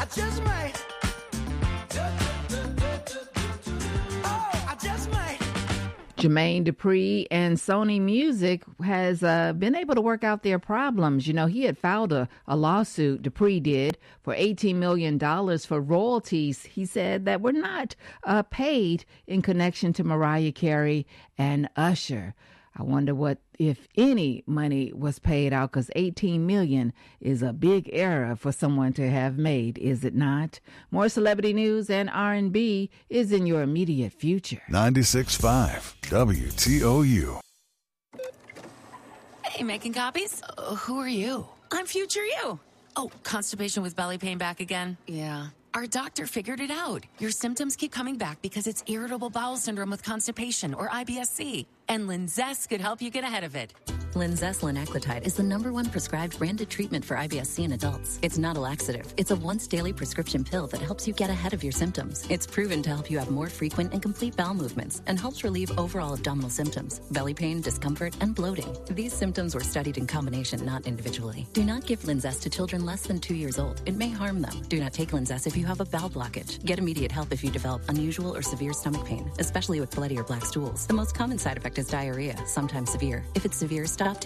just might. Oh, I just might. Jermaine Dupri and Sony Music has been able to work out their problems. You know, he had filed a lawsuit, Dupri did, for $18 million for royalties, he said, that were not paid in connection to Mariah Carey and Usher. I wonder what, if any, money was paid out, because $18 million is a big error for someone to have made, is it not? More celebrity news and R&B is in your immediate future. 96.5 WTOU. Hey, making copies? Who are you? I'm future you. Oh, constipation with belly pain back again? Yeah. Our doctor figured it out. Your symptoms keep coming back because it's irritable bowel syndrome with constipation, or IBS-C. And Linzess could help you get ahead of it. Linzess linaclotide is the #1 prescribed branded treatment for IBS-C in adults. It's not a laxative. It's a once-daily prescription pill that helps you get ahead of your symptoms. It's proven to help you have more frequent and complete bowel movements and helps relieve overall abdominal symptoms, belly pain, discomfort, and bloating. These symptoms were studied in combination, not individually. Do not give Linzess to children less than 2 years old. It may harm them. Do not take Linzess if you have a bowel blockage. Get immediate help if you develop unusual or severe stomach pain, especially with bloody or black stools. The most common side effect is diarrhea, sometimes severe. If it's severe, stop